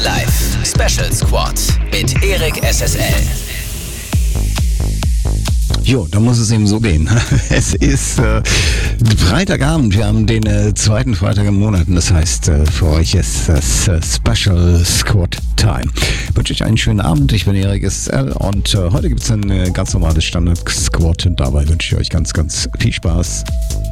Live Special Squad mit Erik SSL. Jo, da muss es eben so gehen. Es ist Freitagabend, wir haben den zweiten Freitag im Monat und das heißt, für euch ist das Special Squad Time. Ich wünsche euch einen schönen Abend, ich bin Erik SSL und heute gibt es ein ganz normales Standard Squad und dabei wünsche ich euch ganz, ganz viel Spaß.